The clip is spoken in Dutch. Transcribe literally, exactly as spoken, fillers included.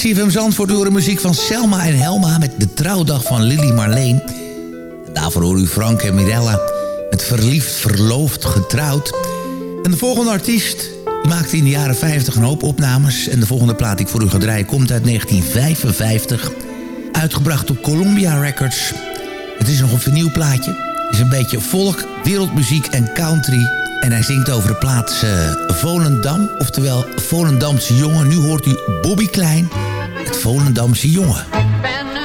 C F M Zandvoort horen muziek van Selma en Helma... met de trouwdag van Lily Marleen. En daarvoor hoor u Frank en Mirella met Verliefd, Verloofd, Getrouwd. En de volgende artiest die maakte in de jaren vijftig een hoop opnames... en de volgende plaat die ik voor u ga draaien komt uit negentien vijfenvijftig... uitgebracht op Columbia Records. Het is nog een vernieuwplaatje. Het is een beetje folk, wereldmuziek en country... En hij zingt over de plaats uh, Volendam, oftewel Volendamse jongen. Nu hoort u Bobby Klein, het Volendamse jongen.